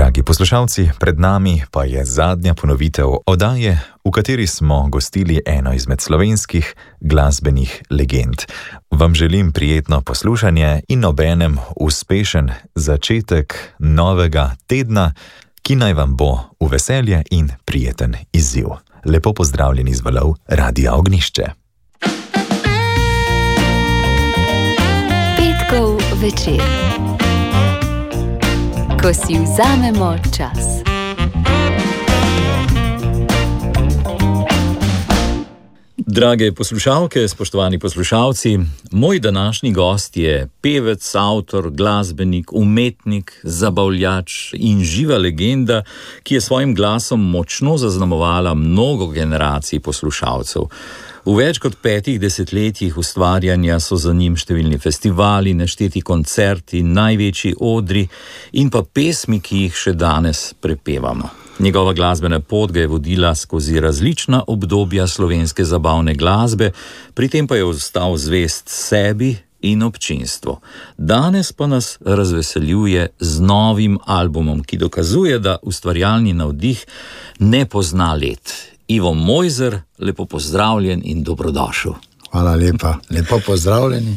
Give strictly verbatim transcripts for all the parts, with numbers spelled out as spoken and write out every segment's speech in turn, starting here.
Dragi poslušalci, pred nami pa je zadnja ponovitev oddaje, v kateri smo gostili eno izmed slovenskih glasbenih legend. Vam želim prijetno poslušanje in obenem uspešen začetek novega tedna, ki naj vam bo v veselje in prijeten izziv. Lepo pozdravljeni z valov Radia Ognjišče. Petkov večer, ko si vzamemo čas. Drage poslušalke, spoštovani poslušalci, moj današnji gost je pevec, avtor, glasbenik, umetnik, zabavljač in živa legenda, ki je svojim glasom močno zaznamovala mnogo generacij poslušalcev. V več kot petih desetletjih ustvarjanja so za njim številni festivali, nešteti koncerti, največji odri in pa pesmi, ki jih še danes prepevamo. Njegova glasbena pot ga je vodila skozi različna obdobja slovenske zabavne glasbe, pri tem pa je ostal zvest sebi in občinstvu. Danes pa nas razveseljuje z novim albumom, ki dokazuje, da ustvarjalni navdih ne pozna let. Ivo Mojzer, lepo pozdravljen in dobrodošel. Hvala lepa, lepo pozdravljeni.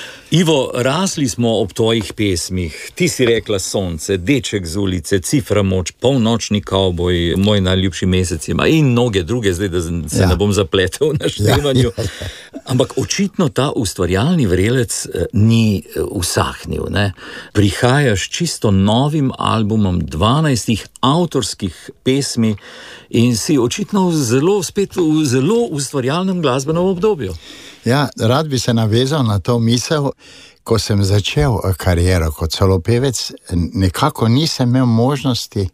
Ivo, rasli smo ob tvojih pesmih. Ti si rekla Sonce, Deček z ulice, Cifra moč, Polnočni kavboj, Moj najljubši mesec ima in mnoge druge, zdaj da se ja. ne bom zapletel v naštevanju. Ja, ja. Ampak očitno ta ustvarjalni vrelec ni usahnil, ne? Prihajaš čisto novim albumom dvanajstih avtorskih pesmi in si očitno zelo, spet v zelo ustvarjalnem glasbenem obdobju. Ja, rad bi se navezal na to misel, ko sem začel kariero kot solopevec, nekako nisem imel možnosti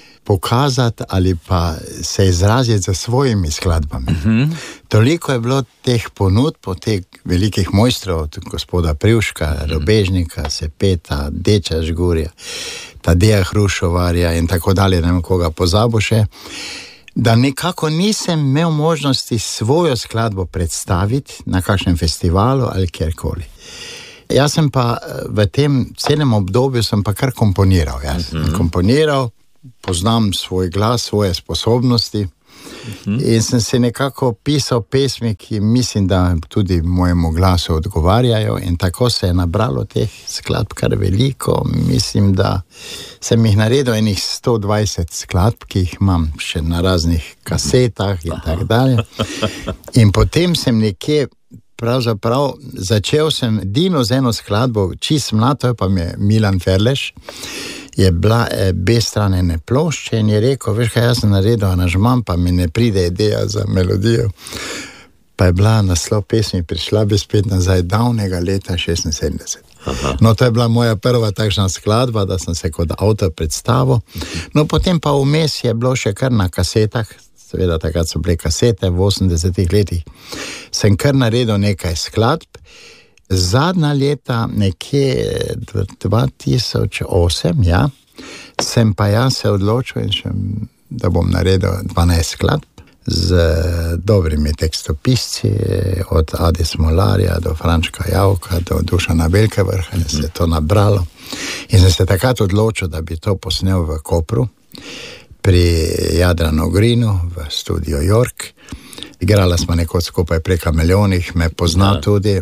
pokazati ali pa se izraziti za svojimi skladbami. Uh-huh. Toliko je bilo teh ponudb od teh velikih mojstrov, od gospoda Privška, uh-huh. Robežnika, Sepeta, Deča Žgurja, Tadeja Hrušovarja in tako dalje, ne vem koga pozabo še, da nekako nisem imel možnosti svojo skladbo predstaviti na kakšnem festivalu ali kjerkoli. Jaz sem pa v tem celem obdobju sem pa kar komponiral. Jaz sem mm-hmm. komponiral, poznam svoj glas, svoje sposobnosti mm-hmm. in sem se nekako pisal pesmi, ki mislim, da tudi mojemu glasu odgovarjajo in tako se je nabralo teh skladb kar veliko. Mislim, da sem jih naredil enih sto dvajset skladb, ki jih imam še na raznih kasetah in tako dalje. In potem sem nekje pravzaprav začel sem Dino z eno skladbo, čist mlad, to je pa mi Milan Ferleš, je bila B-stran ene plošče in je rekel, veš kaj, jaz sem naredil aranžman, pa mi ne pride ideja za melodijo. Pa je bila naslov pesmi Prišla bi spet nazaj davnega leta šestinsedemdeset. Aha. No, to je bila moja prva takšna skladba, da sem se kot avtor predstavil. No, potem pa vmes je bilo še kar na kasetah, seveda takrat so bile kasete v osemdesetih letih, sem kar naredil nekaj skladb. Zadnja leta, nekje dva tisoč osem, ja, sem pa jaz se odločil, in še, da bom naredil dvanajst skladb z dobrimi tekstopisci, od Ade Smolarja do Frančka Javka do Dušana Velkevrha, in se je to nabralo. In sem se takrat odločil, da bi to posnel v Kopru, pri Jadranu Grinu, v studio York. Igrala smo nekoč skupaj pri Kameleonih, me pozna ja. tudi.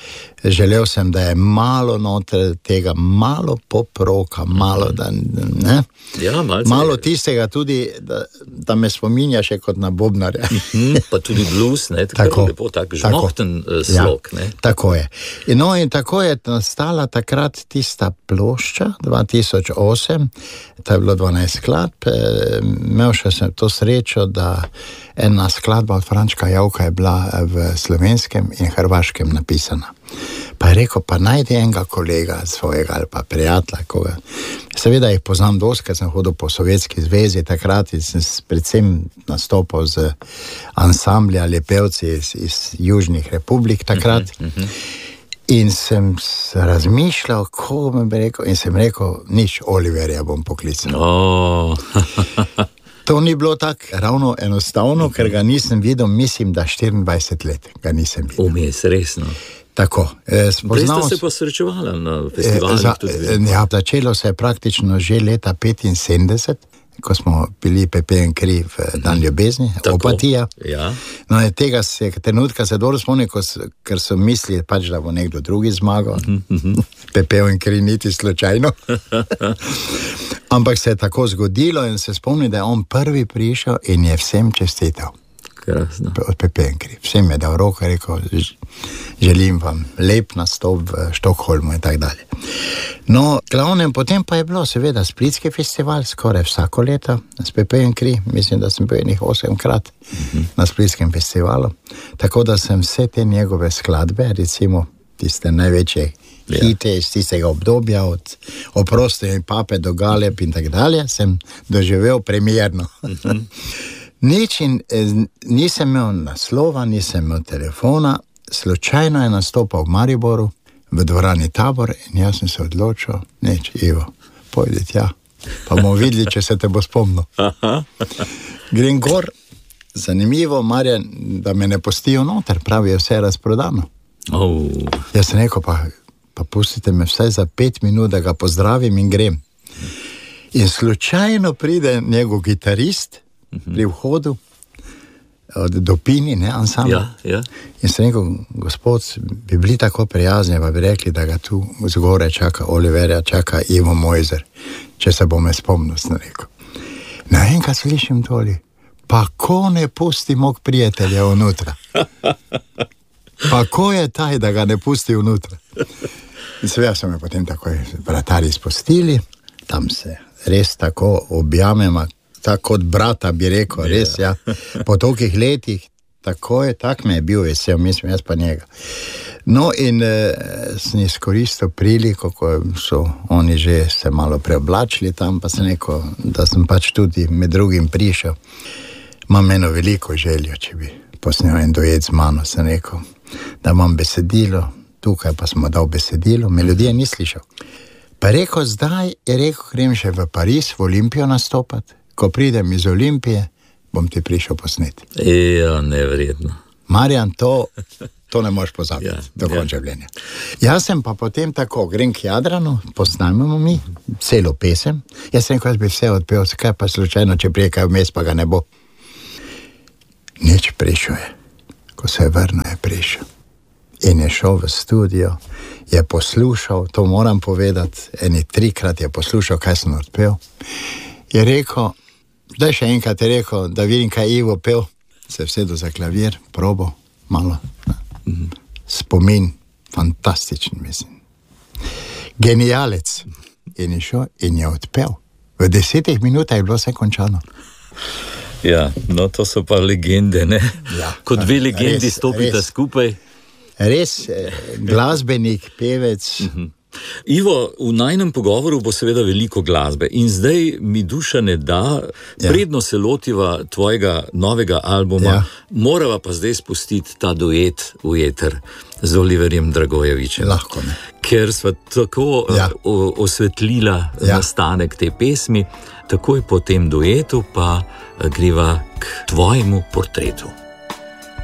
Želel sem, da je malo noter tega, malo pop-roka, malo, da, ne? Ja, malo tistega tudi, da, da me spominja še kot na bobnarja. Pa tudi blues, ne? Tako, lepo, tak žmohten slog, ja, ne? Tako je. In no, in tako je nastala takrat tista plošča, dva tisoč osem, to je bilo dvanajst skladb. Imel še sem to srečo, da ena skladba od Frančka Javka je bila v slovenskem in hrvaškem napisana. Pa je rekel, pa najdi enega kolega svojega ali pa prijatelja, koga. Seveda jih poznam dosti, ker sem hodil po Sovjetski zvezi takrat in sem predvsem nastopil z ansambli ali pevci iz, iz Južnih republik takrat. Uh-huh, uh-huh. In sem razmišljal, koga bi rekel, in sem rekel, nič, Oliverja bom poklical. Oh. To ni bilo tako ravno enostavno, ker ga nisem videl, mislim, da štiriindvajset let ga nisem videl. Vmes, resno. Tako. Spoznal ste se pa srečevala na festivalih? Za, ja, začelo se je praktično že leta petinsedemdeset, ko smo bili Pepe in kri v Dan ljubezni, Opatija. Ja. No, tega se trenutka se dobro spomnim, ker so mislili, pač, da bo nekdo drugi zmagal. Mm-hmm. Pepe in kri niti slučajno. Ampak se je tako zgodilo in se spomnim, da je on prvi prišel in je vsem čestital. Krasno. Od Pepe in kri. Vsem je dal roko, rekel, želim vam lep nastop v Štokholmu in tako dalje. No, glavnem, potem pa je bilo seveda Splitski festival, skoraj vsako leto, s Pepe in kri, mislim, da sem bil enih osemkrat mm-hmm. na Splitskem festivalu, tako da sem vse te njegove skladbe, recimo tiste največje yeah. hite iz tistega obdobja, od Oprosti in Pape do Galeb in tako dalje, sem doživel premierno. Mm-hmm. Nič in nisem imel naslova, nisem imel telefona, slučajno je nastopal v Mariboru, v dvorani Tabor in jaz sem se odločil, neč, Ivo, pojdi tja, pa bomo videli, če se te bo spomnil. Grem gor, zanimivo, Marjan, da me ne pustijo noter, pravi, je vse razprodano. Oh. Jaz sem rekel, pa, pa pustite me vsaj za pet minut, da ga pozdravim in grem. In slučajno pride njegov gitarist, pri vhodu od Dopini, ne, ansambl. Ja, ja. In sem rekel, gospod, bi bili tako prijazni, pa bi rekli, da ga tu zgore čaka Oliverja, čaka Ivo Mojzer, če se bom spomnil, sem rekel. Naenkrat slišim toli, pa ko ne pusti mog prijatelja vnutra? Pa ko je taj, da ga ne pusti vnutra? In seveda so me potem takoj bratari spustili, tam se res tako objamemo, tako kot brata bi rekel, yeah. res, ja, po tolikih letih, tako je, tak me je bil vesel, mislim, jaz pa njega. No, in eh, sem izkoristil priliko, ko so oni že se malo preoblačili tam, pa sem rekel, da sem pač tudi med drugim prišel. Imam eno veliko željo, če bi posnel en duet z mano, sem rekel, da imam besedilo, tukaj pa smo dal besedilo, melodije ni slišal. Pa rekel, zdaj je rekel, grem še v Pariz, v Olimpijo nastopati. Ko pridem iz Olimpije, bom ti prišel posneti. Ja, nevredno. Marjan, to, to ne moš pozabiti, ja, do konca ja. življenja. Jaz sem pa potem tako, grem k Jadranu, posnamemo mi celo pesem. Jaz sem rekel, jaz bi vse odpel, kaj pa slučajno, če prije kaj vmes, pa ga ne bo. Nič prišel je. Ko se je vrnil, je prišel. In je šel v studio, je poslušal, to moram povedati, eni trikrat je poslušal, kaj sem odpel. Je rekel, zdaj še enkrat je rekel, da vidim, kaj Ivo pel, se je vsedel za klavir, probo, malo, mm-hmm. spomin, fantastičen, mislim. Genialec. In je šel in je odpel. V desetih minutah je bilo vse končano. Ja, no to so pa legende, ne? Ja, Kot dve legendi res, stopita res. skupaj. Res, glasbenik, pevec. Mm-hmm. Ivo, v najnem pogovoru bo seveda veliko glasbe in zdaj mi duša ne da, ja. predno se lotiva tvojega novega albuma, ja. morava pa zdaj spustiti ta duet v eter z Oliverjem Dragojevičem. Lahko ne. Ker sva tako ja. o, osvetlila ja. nastanek te pesmi, takoj po tem duetu pa greva k tvojemu portretu.